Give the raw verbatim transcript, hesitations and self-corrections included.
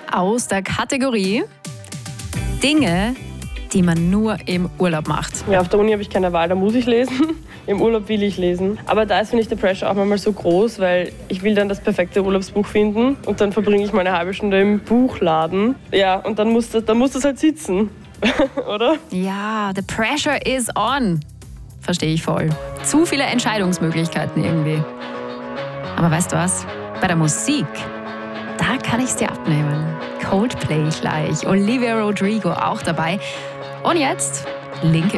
aus der Kategorie Dinge, die man nur im Urlaub macht. Ja, auf der Uni habe ich keine Wahl, da muss ich lesen. Im Urlaub will ich lesen. Aber da ist, finde ich, der Pressure auch manchmal so groß, weil ich will dann das perfekte Urlaubsbuch finden und dann verbringe ich mal eine halbe Stunde im Buchladen. Ja, und dann muss das, dann muss das halt sitzen, oder? Ja, the pressure is on. Verstehe ich voll. Zu viele Entscheidungsmöglichkeiten irgendwie. Aber weißt du was? Bei der Musik, da kann ich es dir abnehmen. Coldplay gleich, Olivia Rodrigo auch dabei. Und jetzt linke